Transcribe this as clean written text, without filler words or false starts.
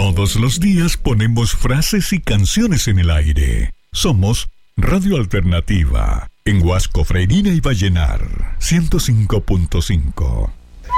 Todos los días ponemos frases y canciones en el aire. Somos Radio Alternativa, en Huasco, Freirina y Vallenar, 105.5.